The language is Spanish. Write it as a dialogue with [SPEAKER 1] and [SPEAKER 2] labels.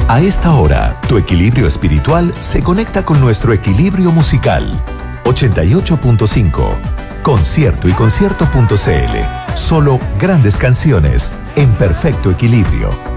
[SPEAKER 1] A esta hora, tu equilibrio espiritual se conecta con nuestro equilibrio musical. 88.5. Concierto y concierto.cl. Solo grandes canciones en perfecto equilibrio.